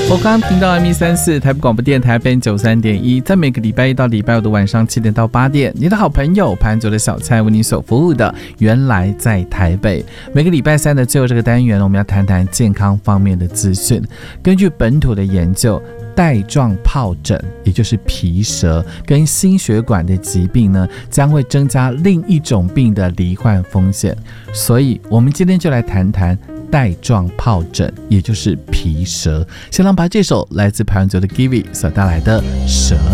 我刚刚听到 M134 台北广播电台 FM 93.1，在每个礼拜一到礼拜五的晚上7点到8点，你的好朋友潘九的小菜为你所服务的原来在台北。每个礼拜三的最后这个单元，我们要谈谈健康方面的资讯。根据本土的研究，带状疱疹也就是皮蛇跟心血管的疾病呢，将会增加另一种病的罹患风险。所以我们今天就来谈谈带状疱疹，也就是皮蛇。先让把这首来自排湾族的 Givi 所带来的蛇。